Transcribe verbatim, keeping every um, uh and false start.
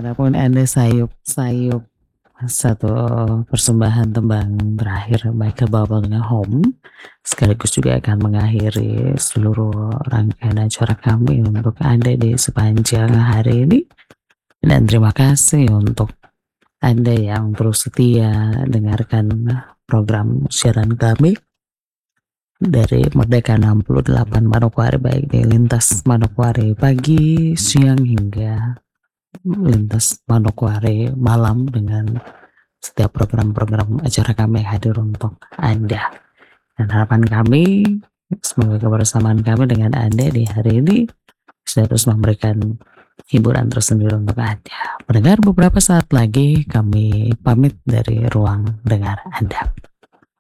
Dimanapun Anda sayup-sayup satu persembahan tembang terakhir Michael Bublé Home, sekaligus juga akan mengakhiri seluruh rangkaian acara kami untuk Anda di sepanjang hari ini. Dan terima kasih untuk Anda yang terus setia dengarkan program siaran kami dari Merdeka enam puluh delapan Manokwari, baik di lintas Manokwari pagi, siang hingga lintas Manokwari malam, dengan setiap program-program acara kami hadir untuk Anda. Dan harapan kami, semoga kebersamaan kami dengan Anda di hari ini bisa terus memberikan hiburan tersendiri untuk Anda. Mendengar beberapa saat lagi kami pamit dari ruang dengar Anda.